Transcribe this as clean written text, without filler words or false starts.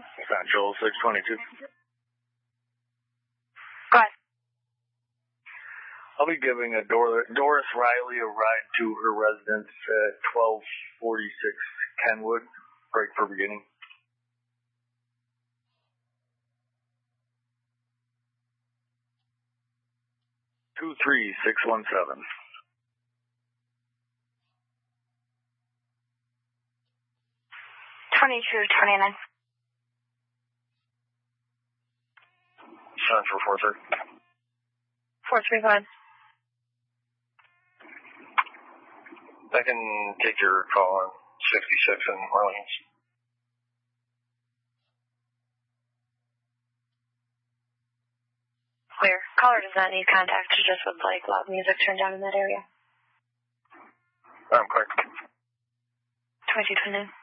Central 622. Go ahead. I'll be giving a Doris Riley a ride to her residence at 1246 Kenwood. Break for beginning. Two 3617. 2229. Central 43. 435. I can take your call on 66 in Orleans. Clear. Caller does not need contact. She just would like loud music turned down in that area. I'm clear. 2229.